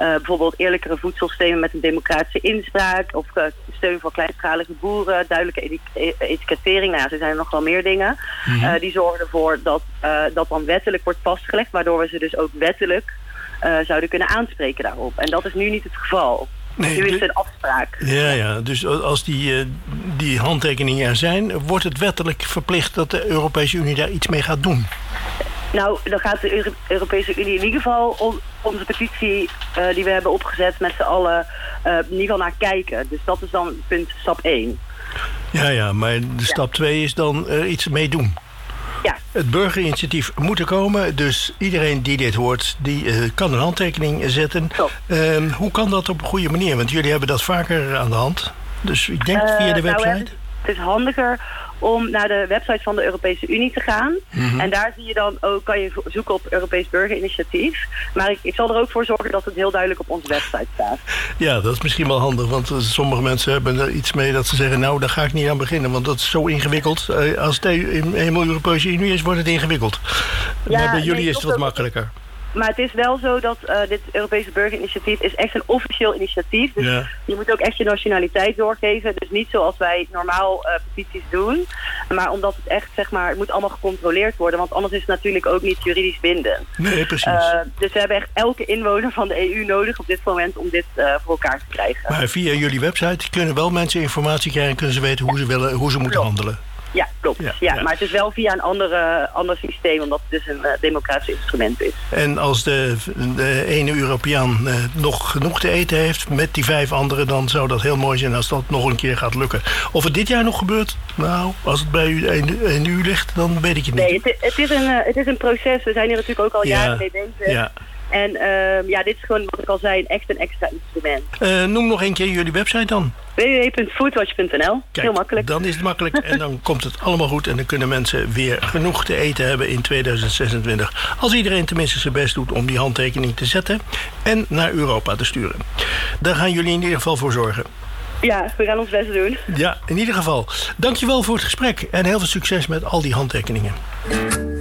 bijvoorbeeld eerlijkere voedselsystemen met een democratische inspraak. Of steun voor kleinschalige boeren. Duidelijke etikettering. Nou ja, er zijn nog wel meer dingen. Die zorgen ervoor dat dan wettelijk wordt vastgelegd. Waardoor we ze dus ook wettelijk zouden kunnen aanspreken daarop. En dat is nu niet het geval. Nee, nu is het een afspraak. Ja, dus als die handtekeningen er zijn, wordt het wettelijk verplicht dat de Europese Unie daar iets mee gaat doen? Nou, dan gaat de Europese Unie in ieder geval onze petitie die we hebben opgezet met z'n allen in ieder geval naar kijken. Dus dat is dan stap 1. Ja, maar de stap 2 is dan iets mee doen. Ja. Het burgerinitiatief moet er komen, dus iedereen die dit hoort, die kan een handtekening zetten. Hoe kan dat op een goede manier? Want jullie hebben dat vaker aan de hand. Dus ik denk via de website. Nou, het is handiger om naar de website van de Europese Unie te gaan. En daar zie je dan ook, kan je zoeken op Europees Burgerinitiatief. Maar ik zal er ook voor zorgen dat het heel duidelijk op onze website staat. Ja, dat is misschien wel handig, want sommige mensen hebben er iets mee dat ze zeggen, nou, daar ga ik niet aan beginnen, want dat is zo ingewikkeld. Als het eenmaal Europese Unie is, wordt het ingewikkeld. Ja, maar bij jullie is het wat makkelijker. Maar het is wel zo dat dit Europese burgerinitiatief is echt een officieel initiatief. Dus je moet ook echt je nationaliteit doorgeven. Dus niet zoals wij normaal petities doen. Maar omdat het echt, zeg maar, het moet allemaal gecontroleerd worden. Want anders is het natuurlijk ook niet juridisch bindend. Nee, precies. Dus we hebben echt elke inwoner van de EU nodig op dit moment om dit voor elkaar te krijgen. Maar via jullie website kunnen wel mensen informatie krijgen en kunnen ze weten hoe ze moeten handelen. Ja, klopt. Ja, maar het is wel via een ander systeem, omdat het dus een democratisch instrument is. En als de ene Europeaan nog genoeg te eten heeft met die 5 anderen, dan zou dat heel mooi zijn als dat nog een keer gaat lukken. Of het dit jaar nog gebeurt? Nou, als het bij u in u ligt, dan weet ik het niet. Nee, het is een proces. We zijn hier natuurlijk ook al jaren mee bezig. Ja. En dit is gewoon, wat ik al zei, echt een extra instrument. Noem nog een keer jullie website dan. www.foodwatch.nl. Heel makkelijk. Dan is het makkelijk en dan komt het allemaal goed. En dan kunnen mensen weer genoeg te eten hebben in 2026. Als iedereen tenminste zijn best doet om die handtekening te zetten en naar Europa te sturen. Daar gaan jullie in ieder geval voor zorgen. Ja, we gaan ons best doen. Ja, in ieder geval. Dankjewel voor het gesprek en heel veel succes met al die handtekeningen.